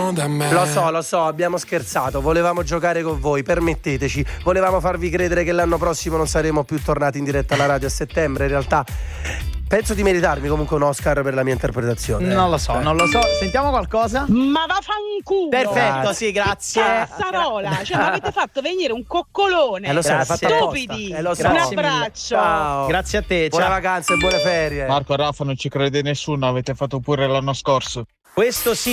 lontano da me. Lo so, abbiamo scherzato, volevamo giocare con voi, permetteteci, volevamo farvi credere che l'anno prossimo non saremo più tornati in diretta alla radio a settembre, in realtà penso di meritarmi comunque un Oscar per la mia interpretazione. Non lo so. Sentiamo qualcosa? Ma vaffanculo! Perfetto, sì, grazie. Cazzarola, cioè mi avete fatto venire un coccolone. Lo so, l'hai Grazie. fatta Stupidi. apposta. Lo so. Un Grazie mille. abbraccio. Ciao. Grazie a te. Buone Ciao. vacanze e buone ferie. Marco e Raffa non ci crede nessuno, avete fatto pure l'anno scorso. Questo sì.